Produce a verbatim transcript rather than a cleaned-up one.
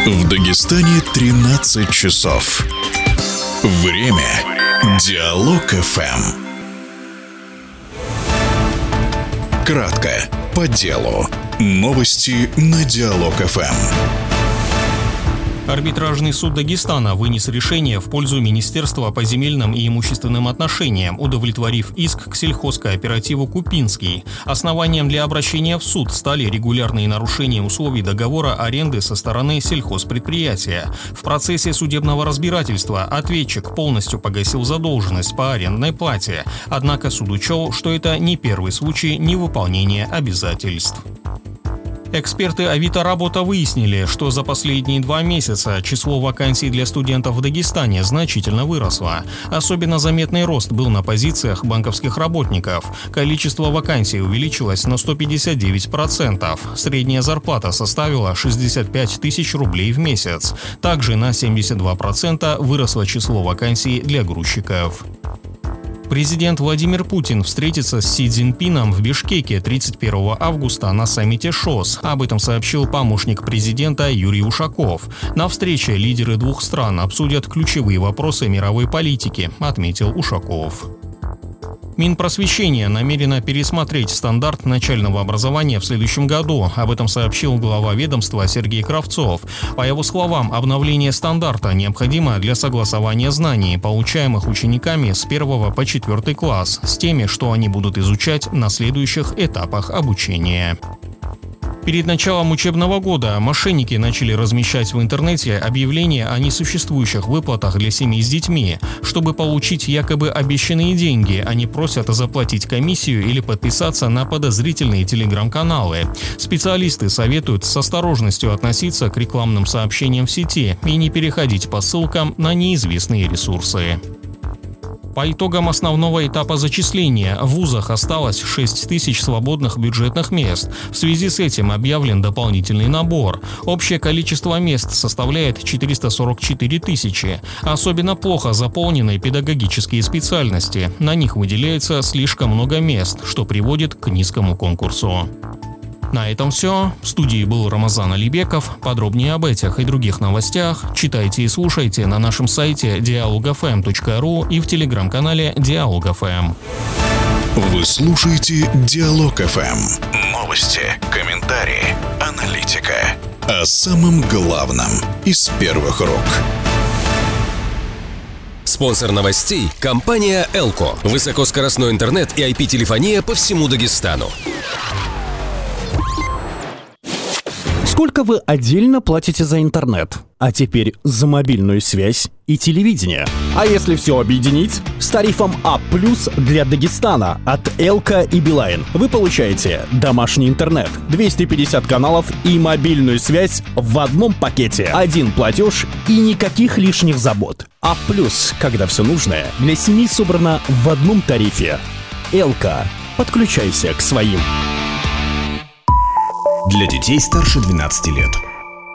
В Дагестане тринадцать часов. Время Диалог эф эм. Кратко, по делу. Новости на Диалог эф эм. Арбитражный суд Дагестана вынес решение в пользу Министерства по земельным и имущественным отношениям, удовлетворив иск к сельхозкооперативу «Купинский». Основанием для обращения в суд стали регулярные нарушения условий договора аренды со стороны сельхозпредприятия. В процессе судебного разбирательства ответчик полностью погасил задолженность по арендной плате, однако суд учел, что это не первый случай невыполнения обязательств. Эксперты Авито Работа выяснили, что за последние два месяца число вакансий для студентов в Дагестане значительно выросло. Особенно заметный рост был на позициях банковских работников. Количество вакансий увеличилось на сто пятьдесят девять процентов. Средняя зарплата составила шестьдесят пять тысяч рублей в месяц. Также на семьдесят два процента выросло число вакансий для грузчиков. Президент Владимир Путин встретится с Си Цзиньпином в Бишкеке тридцать первого августа на саммите ШОС. Об этом сообщил помощник президента Юрий Ушаков. На встрече лидеры двух стран обсудят ключевые вопросы мировой политики, отметил Ушаков. Минпросвещение намерено пересмотреть стандарт начального образования в следующем году. Об этом сообщил глава ведомства Сергей Кравцов. По его словам, обновление стандарта необходимо для согласования знаний, получаемых учениками с первого по четвертый класс, с теми, что они будут изучать на следующих этапах обучения. Перед началом учебного года мошенники начали размещать в интернете объявления о несуществующих выплатах для семей с детьми. Чтобы получить якобы обещанные деньги, они просят заплатить комиссию или подписаться на подозрительные телеграм-каналы. Специалисты советуют с осторожностью относиться к рекламным сообщениям в сети и не переходить по ссылкам на неизвестные ресурсы. По итогам основного этапа зачисления в вузах осталось шесть тысяч свободных бюджетных мест. В связи с этим объявлен дополнительный набор. Общее количество мест составляет четыреста сорок четыре тысячи. Особенно плохо заполнены педагогические специальности. На них выделяется слишком много мест, что приводит к низкому конкурсу. На этом все. В студии был Рамазан Алибеков. Подробнее об этих и других новостях читайте и слушайте на нашем сайте диалог эф эм точка ру и в телеграм-канале Диалог эф эм. Вы слушаете Диалог эф эм. Новости, комментарии, аналитика. О самом главном из первых рук. Спонсор новостей – компания Элко. Высокоскоростной интернет и ай пи-телефония по всему Дагестану. Сколько вы отдельно платите за интернет? А теперь за мобильную связь и телевидение. А если все объединить? С тарифом А плюс для Дагестана от Элко и Билайн вы получаете домашний интернет, двести пятьдесят каналов и мобильную связь в одном пакете. Один платеж и никаких лишних забот. А плюс, когда все нужное для семьи собрано в одном тарифе. Элко. Подключайся к своим. Для детей старше двенадцати лет.